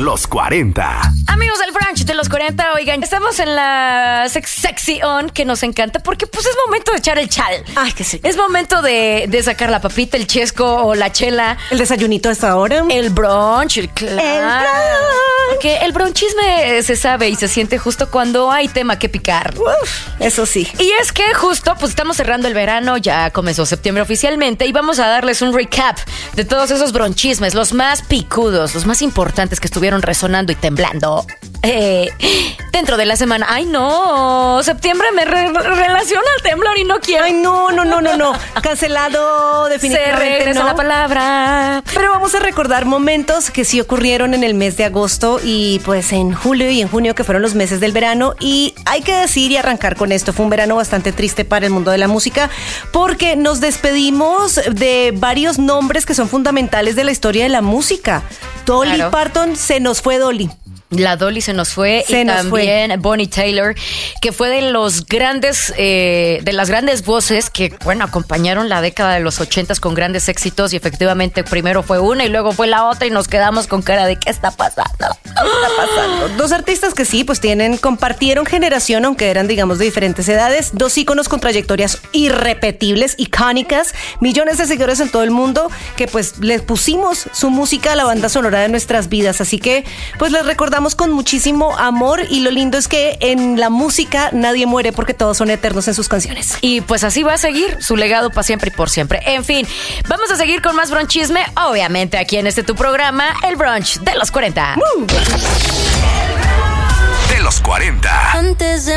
los 40. Amigos del brunch de los 40, oigan, estamos en la sección que nos encanta porque pues es momento de echar el chal. Ay, que sí. Es momento de sacar la papita, el chesco o la chela. El desayunito a esta hora. El brunch, claro. Porque el brunchisme se sabe y se siente justo cuando hay tema que picar. Uf, eso sí. Y es que justo pues estamos cerrando el verano, ya comenzó septiembre oficialmente y vamos a darles un recap de todos esos bronchismes, los más picudos, los más importantes que estuvieron resonando y temblando dentro de la semana. Ay no, septiembre me relaciona al temblor y no quiero. Ay, no. Cancelado, definitivamente. Se regresa no. la palabra. Pero vamos a recordar momentos que sí ocurrieron en el mes de agosto y pues en julio y en junio, que fueron los meses del verano. Y hay que decir y arrancar con esto, fue un verano bastante triste para el mundo de la música porque nos despedimos de varios nombres que son fundamentales de la historia de la música. Dolly Parton, se nos fue Dolly. La Dolly se nos fue y también Bonnie Tyler, que fue de los grandes, de las grandes voces que, bueno, acompañaron la década de los 80s con grandes éxitos y efectivamente primero fue una y luego fue la otra y nos quedamos con cara de ¿qué está pasando? ¿Qué está pasando? Dos artistas que sí, pues compartieron generación, aunque eran, digamos, de diferentes edades. Dos íconos con trayectorias irrepetibles, icónicas, millones de seguidores en todo el mundo, que pues les pusimos su música a la banda sonora de nuestras vidas. Así que, pues les recordamos con muchísimo amor y lo lindo es que en la música nadie muere porque todos son eternos en sus canciones. Y pues así va a seguir su legado para siempre y por siempre. En fin, vamos a seguir con más bronchisme, obviamente aquí en tu programa, el brunch de los 40. De los 40. Antes de